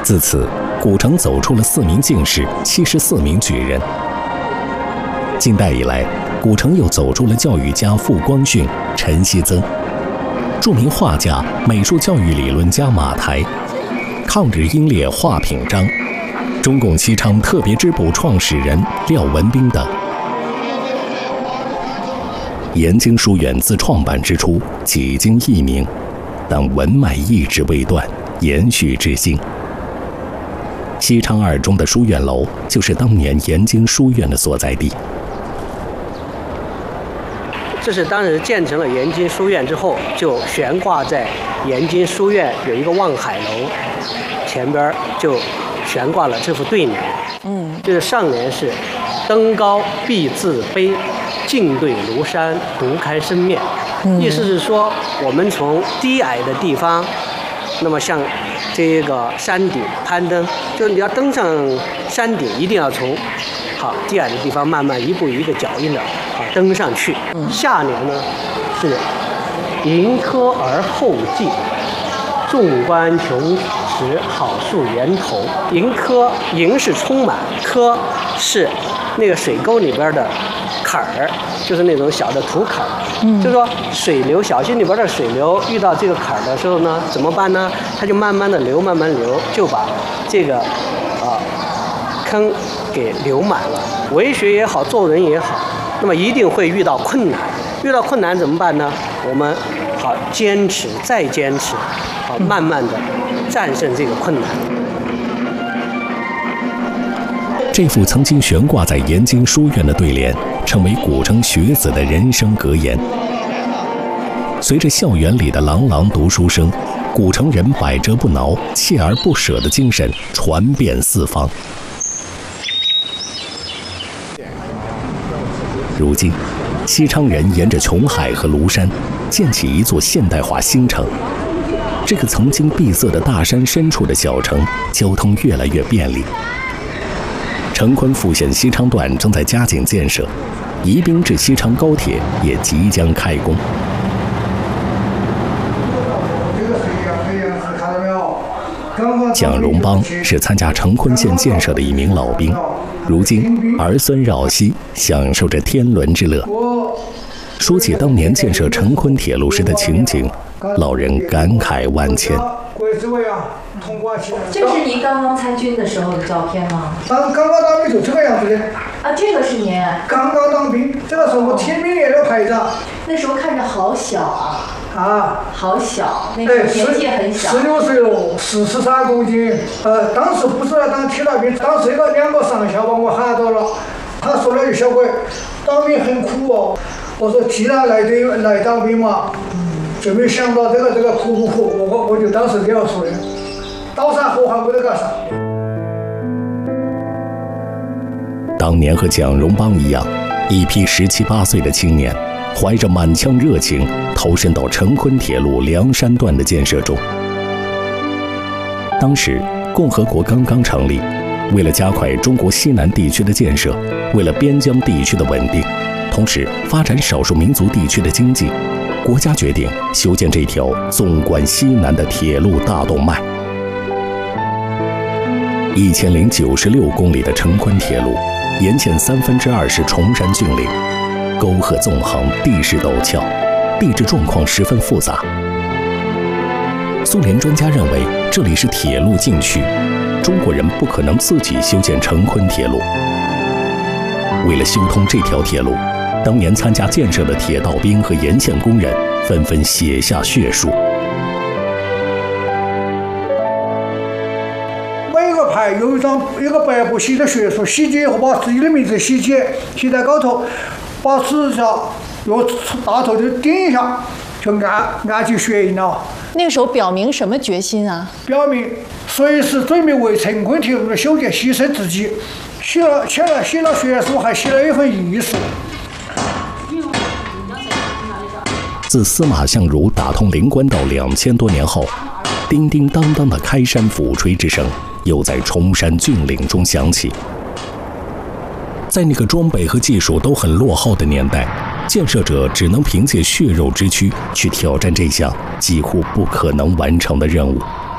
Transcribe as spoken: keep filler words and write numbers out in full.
自此，古城走出了四名进士、七十四名举人。近代以来，古城又走出了教育家傅光训、陈锡曾，著名画家、美术教育理论家马台，抗日英烈华品章，中共西昌特别支部创始人廖文彬等。延津书院自创办之初几经佚名，但文脉一直未断，延续至今。西昌二中的书院楼就是当年延津书院的所在地。 这是当时建成了延津书院之后，就悬挂在延津书院有一个望海楼前边，就悬挂了这副对联。嗯，就是上联是“登高必自卑，进对庐山独开生面”，嗯、意思是说我们从低矮的地方，那么向这个山顶攀登，就是你要登上山顶，一定要从好低矮的地方慢慢一步一个脚印的啊登上去。嗯、下联呢是“迎科而后进，纵观穷时好树源头”。迎科，迎是充满，科是那个水沟里边的坎儿，就是那种小的土坎儿。嗯，就是说水流，小溪里边的水流遇到这个坎儿的时候呢，怎么办呢？它就慢慢的流，慢慢流，就把这个啊、呃、坑给流满了。为学也好，做人也好，那么一定会遇到困难。遇到困难怎么办呢？我们好坚持，再坚持，好慢慢的战胜这个困难。 这幅曾经悬挂在延津书院的对联，成为古城学子的人生格言。随着校园里的朗朗读书声，古城人百折不挠、锲而不舍的精神传遍四方。如今，西昌人沿着琼海和庐山，建起一座现代化新城。这个曾经闭塞的大山深处的小城，交通越来越便利。成昆复线西昌段正在加紧建设，宜宾至西昌高铁也即将开工。蒋荣邦是参加成昆线建设的一名老兵，如今儿孙绕膝，享受着天伦之乐。说起当年建设成昆铁路时的情景，老人感慨万千。 这是您刚刚参军的时候的照片吗？ 当刚刚当兵就这个样子的。 啊，这个是您刚刚当兵，这个时候我听兵连着排着。 那时候看着好小啊。 啊， 好小，那时候年纪很小。 十六岁喽，四十三公斤。呃，当时不是来当替代兵，当时一个两个上校把我喊到了，他说了一小鬼，当兵很苦哦。我说既然来的来当兵嘛，就没想到这个这个苦不苦，我我我就当时这样说的。刀山火海没得干啥。 当年和蒋荣邦一样，一批十七八岁的青年，怀着满腔热情，投身到成昆铁路梁山段的建设中。当时共和国刚刚成立，为了加快中国西南地区的建设，为了边疆地区的稳定，同时发展少数民族地区的经济，国家决定修建这条纵贯西南的铁路大动脉。一千零九十六公里的成昆铁路，沿线三分之二是崇山峻岭，沟壑纵横，地势陡峭，地质状况十分复杂。苏联专家认为这里是铁路禁区，中国人不可能自己修建成昆铁路。为了修通这条铁路，当年参加建设的铁道兵和沿线工人纷纷写下血书。 每个排有一张一个白布写的血书，写解以后把自己的名字写解，写在高头，把纸上用大头就点一下，就按按起血印了。 那个时候表明什么决心啊？ 表明随时准备为成昆铁路的修建牺牲自己。写了写了写了血书，还写了一份遗书。 自司马相如打通灵关道两千多年后，叮叮当当的开山抚吹之声又在崇山峻岭中响起。在那个装备和技术都很落后的年代，建设者只能凭借血肉之躯去挑战这项几乎不可能完成的任务。